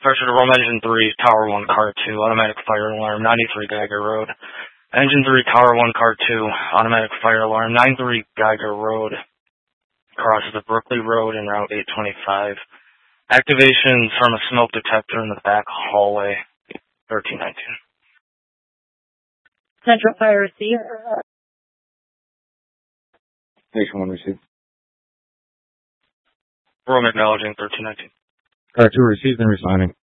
Pressure to Rome Engine 3, Tower 1, Car 2, automatic fire alarm, 93 Geiger Road. Engine 3, Tower 1, Car 2, automatic fire alarm, 93 Geiger Road. Crosses the Brookley Road and Route 825. Activation from a smoke detector in the back hallway, 1319. Central Fire receive. Station 1 received. Rome acknowledging 1319. Car 2 received and responding.